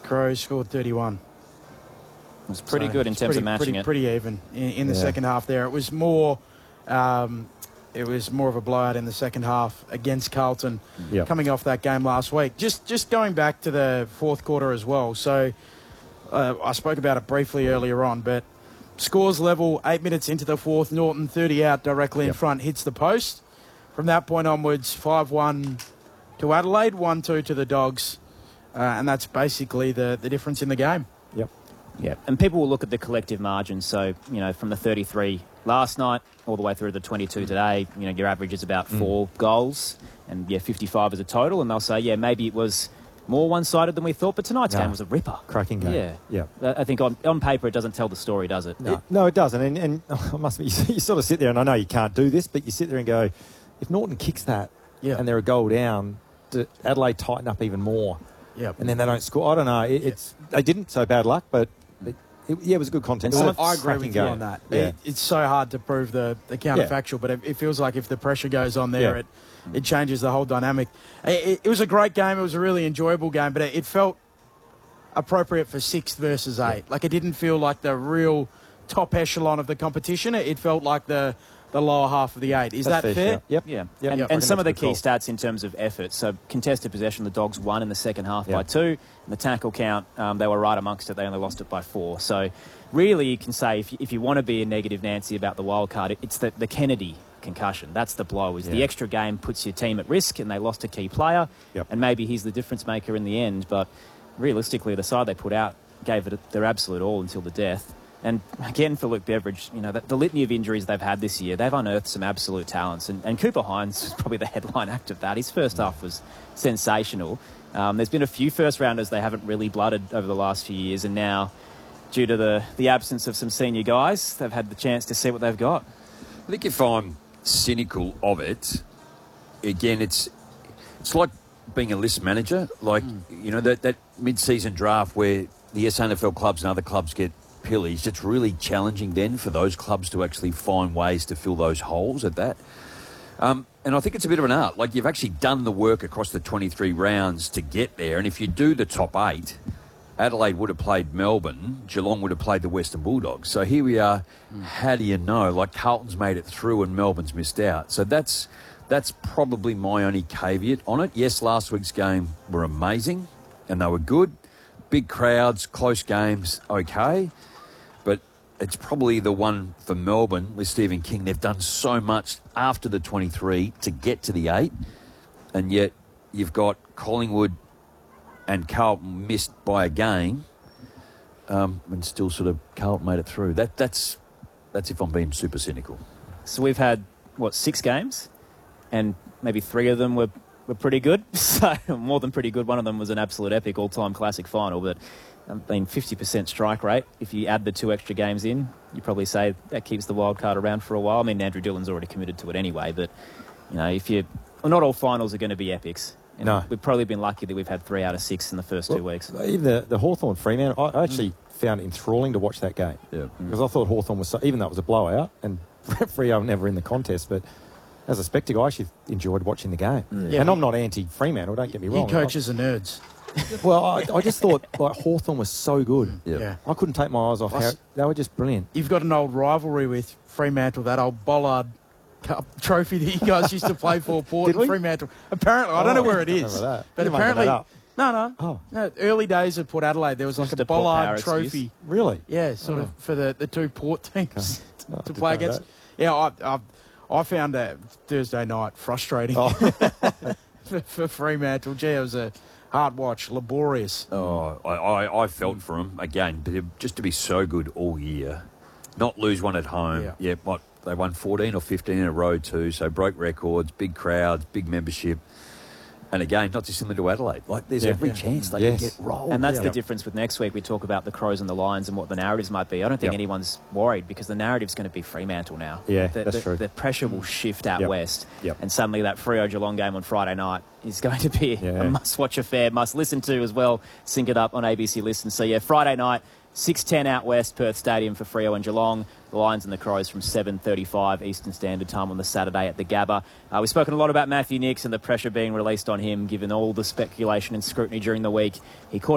Crows scored 31. It was pretty good in terms of matching it. Pretty even in the second half there. It was more of a blowout in the second half against Carlton coming off that game last week. Just going back to the fourth quarter as well. So I spoke about it briefly earlier on, but scores level, 8 minutes into the fourth, Norton 30 out directly in front, hits the post. From that point onwards, 5-1 to Adelaide, 1-2 to the Dogs. And that's basically the difference in the game. Yeah, and people will look at the collective margin. So, from the 33 last night all the way through the 22 today, your average is about 4 goals and, 55 as a total. And they'll say, maybe it was more one-sided than we thought, but tonight's game was a ripper. Cracking game. Yeah. I think on paper it doesn't tell the story, does it? No, it doesn't. And I must be, you sort of sit there, and I know you can't do this, but you sit there and go, if Norton kicks that and they're a goal down, Adelaide tighten up even more. Yeah, and then they don't score. I don't know. They didn't, so bad luck, but it was a good contest. I agree with you on that. Yeah. It's so hard to prove the counterfactual, but it feels like if the pressure goes on there, it changes the whole dynamic. It was a great game. It was a really enjoyable game, but it felt appropriate for 6 versus 8. Like, it didn't feel like the real top echelon of the competition. It felt like the lower half of the 8. Is that fair? Yep. Yeah. And some of the key stats in terms of effort. So contested possession, the Dogs won in the second half by 2. And the tackle count, they were right amongst it. They only lost it by 4. So really you can say, if you want to be a negative Nancy about the wild card, it's the Kennedy concussion. That's the blow. The extra game puts your team at risk, and they lost a key player. And maybe he's the difference maker in the end. But realistically, the side they put out gave it their absolute all until the death. And again, for Luke Beveridge, the litany of injuries they've had this year, they've unearthed some absolute talents. And Cooper Hines is probably the headline act of that. His first half was sensational. There's been a few first-rounders they haven't really blooded over the last few years. And now, due to the absence of some senior guys, they've had the chance to see what they've got. I think if I'm cynical of it, again, it's like being a list manager. Like, that mid-season draft where the SANFL clubs and other clubs get pillaged, it's really challenging then for those clubs to actually find ways to fill those holes at that. And I think it's a bit of an art. Like, you've actually done the work across the 23 rounds to get there. And if you do the top 8, Adelaide would have played Melbourne, Geelong would have played the Western Bulldogs. So here we are. How do you know? Like, Carlton's made it through and Melbourne's missed out. So that's probably my only caveat on it. Yes, last week's game were amazing and they were good. Big crowds, close games, okay. But it's probably the one for Melbourne with Stephen King. They've done so much after the 23 to get to the 8, and yet you've got Collingwood and Carlton missed by a game, and still sort of Carlton made it through. That's if I'm being super cynical. So we've had, 6 games? And maybe 3 of them were pretty good. So more than pretty good. One of them was an absolute epic all-time classic final, but 50% strike rate. If you add the 2 extra games in, you probably say that keeps the wild card around for a while. I mean, Andrew Dillon's already committed to it anyway, but not all finals are going to be epics. No. We've probably been lucky that we've had 3 out of 6 in the first 2 weeks. Even the Hawthorn Fremantle, I actually found it enthralling to watch that game. Yeah. Because I thought Hawthorn was, even though it was a blowout, and Freo never in the contest, but as a spectacle, I actually enjoyed watching the game. Yeah. And I'm not anti-Fremantle, don't get me wrong. You coaches are nerds. Well, I just thought Hawthorn was so good. Yeah. I couldn't take my eyes off how they were just brilliant. You've got an old rivalry with Fremantle, that old Bollard Cup trophy that you guys used to play for, Port and Fremantle. Apparently, I don't know where it is, but apparently, no. Early days of Port Adelaide, there was like a Bollard trophy. Excuse. Really? Yeah, sort of for the 2 Port teams to play against. Yeah, I found that Thursday night frustrating for Fremantle. Gee, it was a hard watch, laborious. Oh, I felt for them again, but just to be so good all year, not lose one at home. Yeah, they won 14 or 15 in a row too, so broke records, big crowds, big membership. And again, not dissimilar to Adelaide. Like, there's every chance they can get rolled. And that's the difference with next week. We talk about the Crows and the Lions and what the narratives might be. I don't think anyone's worried because the narrative's going to be Fremantle now. Yeah, that's true. The pressure will shift out west. Yep. And suddenly that Freo-Geelong game on Friday night is going to be a must-watch affair, must-listen to as well. Sync it up on ABC Listen. So, Friday night, 6:10 out west, Perth Stadium for Freo and Geelong. The Lions and the Crows from 7:35 Eastern Standard Time on the Saturday at the Gabba. We've spoken a lot about Matthew Nicks and the pressure being released on him, given all the speculation and scrutiny during the week. He caught